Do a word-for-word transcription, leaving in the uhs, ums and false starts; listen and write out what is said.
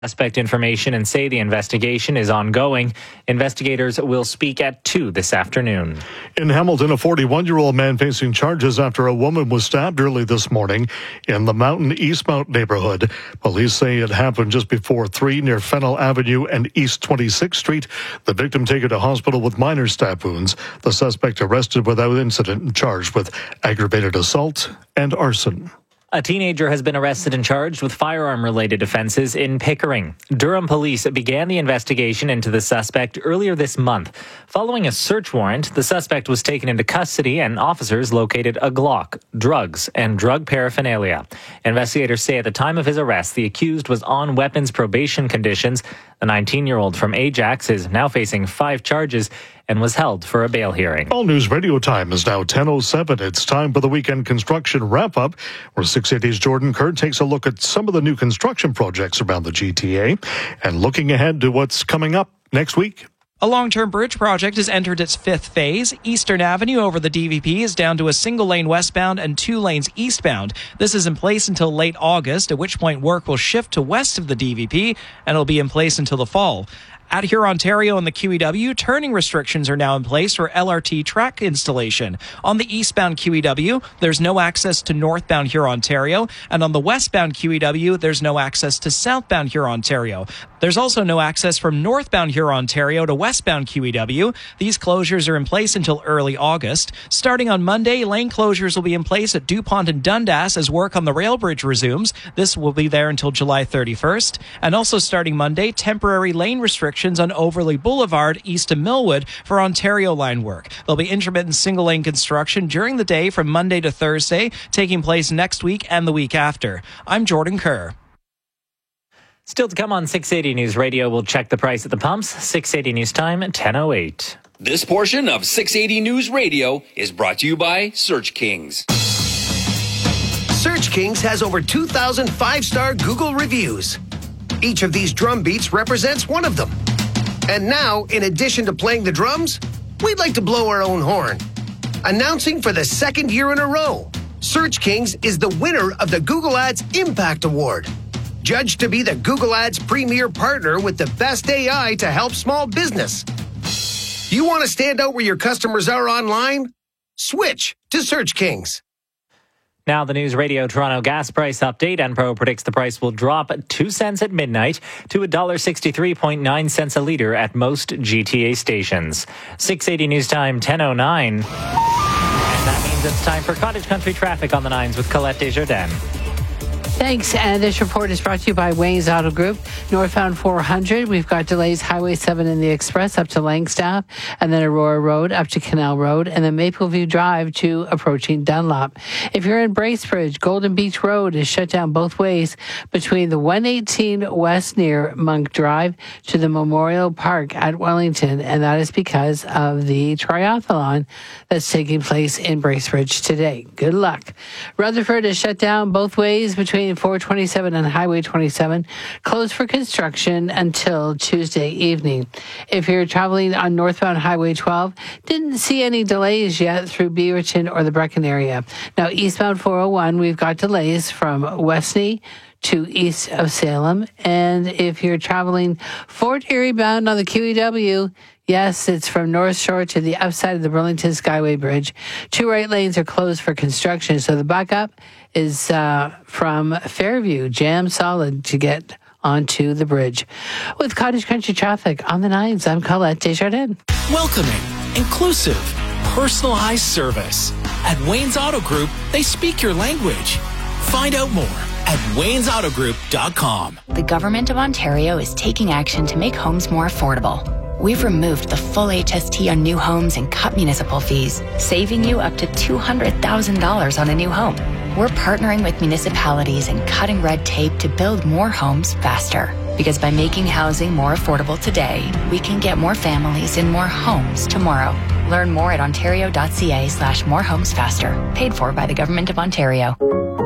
Suspect information and say the investigation is ongoing. Investigators will speak at two this afternoon. In Hamilton, a forty-one-year-old man facing charges after a woman was stabbed early this morning in the Mountain Eastmount neighborhood. Police say it happened just before three near Fennell Avenue and East twenty-sixth Street. The victim taken to hospital with minor stab wounds. The suspect arrested without incident and charged with aggravated assault and arson. A teenager has been arrested and charged with firearm-related offenses in Pickering. Durham police began the investigation into the suspect earlier this month. Following a search warrant, the suspect was taken into custody and officers located a Glock, drugs, and drug paraphernalia. Investigators say at the time of his arrest, the accused was on weapons probation conditions. The nineteen-year-old from Ajax is now facing five charges and was held for a bail hearing. All News Radio time is now ten oh seven. It's time for the weekend construction wrap-up, where six eighty's Jordan Kerr takes a look at some of the new construction projects around the G T A and looking ahead to what's coming up next week. A long-term bridge project has entered its fifth phase. Eastern Avenue over the D V P is down to a single lane westbound and two lanes eastbound. This is in place until late August, at which point work will shift to west of the D V P, and it'll be in place until the fall. At Hurontario and the Q E W, turning restrictions are now in place for L R T track installation. On the eastbound Q E W, there's no access to northbound Hurontario, and on the westbound Q E W, there's no access to southbound Hurontario. There's also no access from northbound Hurontario to westbound Q E W. These closures are in place until early August. Starting on Monday, lane closures will be in place at DuPont and Dundas as work on the rail bridge resumes. This will be there until July thirty-first. And also starting Monday, temporary lane restrictions on Overley Boulevard east of Millwood for Ontario line work. There'll be intermittent single-lane construction during the day from Monday to Thursday, taking place next week and the week after. I'm Jordan Kerr. Still to come on six eighty News Radio, we'll check the price at the pumps. six eighty News Time, ten oh eight. This portion of six eighty News Radio is brought to you by Search Kings. Search Kings has over two thousand five-star Google reviews. Each of these drum beats represents one of them. And now, in addition to playing the drums, we'd like to blow our own horn. Announcing for the second year in a row, Search Kings is the winner of the Google Ads Impact Award. Judged to be the Google Ads premier partner with the best A I to help small business. You want to stand out where your customers are online? Switch to Search Kings. Now the News Radio Toronto gas price update. Enpro predicts the price will drop two cents at midnight to one dollar sixty-three point nine cents a litre at most G T A stations. six eighty News Time, ten oh nine. And that means it's time for Cottage Country traffic on the nines with Colette Desjardins. Thanks. And this report is brought to you by Wayne's Auto Group. Northbound four hundred, we've got delays Highway seven in the Express up to Langstaff, and then Aurora Road up to Canal Road, and then Mapleview Drive to approaching Dunlop. If you're in Bracebridge, Golden Beach Road is shut down both ways between the one eighteen West near Monk Drive to the Memorial Park at Wellington, and that is because of the triathlon that's taking place in Bracebridge today. Good luck. Rutherford is shut down both ways between four twenty-seven and Highway twenty-seven, closed for construction until Tuesday evening. If you're traveling on northbound Highway twelve, didn't see any delays yet through Beaverton or the Brecon area. Now, eastbound four oh one, we've got delays from Westney to east of Salem. And if you're traveling Fort Erie bound on the Q E W, yes, it's from North Shore to the upside of the Burlington Skyway Bridge. Two right lanes are closed for construction, so the backup is uh, from Fairview, jam solid to get onto the bridge. With Cottage Country traffic on the nines, I'm Colette Desjardins. Welcoming, inclusive, personalized service. At Wayne's Auto Group, they speak your language. Find out more at waynes auto group dot com. The Government of Ontario is taking action to make homes more affordable. We've removed the full H S T on new homes and cut municipal fees, saving you up to two hundred thousand dollars on a new home. We're partnering with municipalities and cutting red tape to build more homes faster. Because by making housing more affordable today, we can get more families in more homes tomorrow. Learn more at ontario.ca slash more homes faster. Paid for by the Government of Ontario.